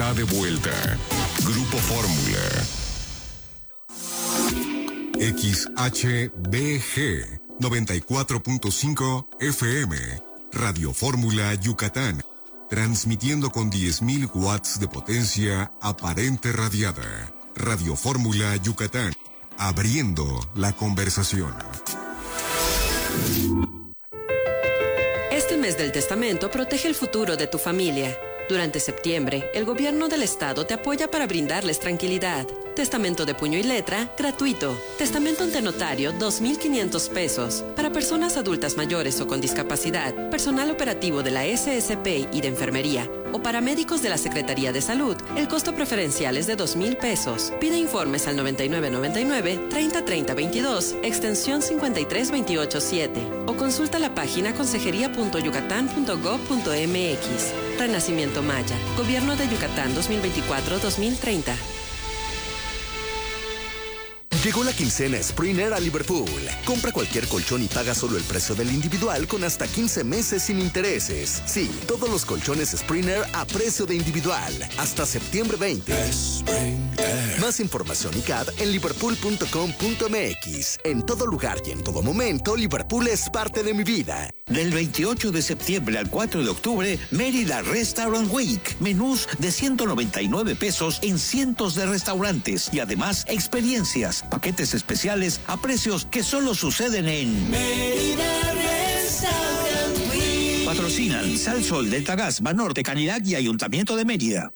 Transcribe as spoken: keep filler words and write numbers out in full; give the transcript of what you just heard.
está de vuelta. Grupo Fórmula. X H B G noventa y cuatro punto cinco F M, Radio Fórmula Yucatán, transmitiendo con diez mil watts de potencia aparente radiada. Radio Fórmula Yucatán, abriendo la conversación. Este mes del testamento protege el futuro de tu familia. Durante septiembre, el gobierno del estado te apoya para brindarles tranquilidad. Testamento de puño y letra, gratuito. Testamento ante notario, dos mil quinientos pesos. Para personas adultas mayores o con discapacidad, personal operativo de la S S P y de enfermería, o paramédicos de la Secretaría de Salud, el costo preferencial es de dos mil pesos. Pide informes al noventa y nueve noventa y nueve, treinta treinta veintidós, extensión cincuenta y tres veintiocho siete. O consulta la página consejería punto yucatán punto gob punto m x. Renacimiento Maya. Gobierno de Yucatán dos mil veinticuatro a dos mil treinta. Llegó la quincena Springer a Liverpool. Compra cualquier colchón y paga solo el precio del individual con hasta quince meses sin intereses. Sí, todos los colchones Springer a precio de individual. Hasta septiembre veinte. Springer. Más información y C A D en liverpool punto com punto m x. En todo lugar y en todo momento, Liverpool es parte de mi vida. Del veintiocho de septiembre al cuatro de octubre, Mérida Restaurant Week. Menús de ciento noventa y nueve pesos en cientos de restaurantes y además experiencias, paquetes especiales a precios que solo suceden en Mérida Restaurant Week. Patrocinan Sal Sol, Delta Gas, Banorte, Canirac y Ayuntamiento de Mérida.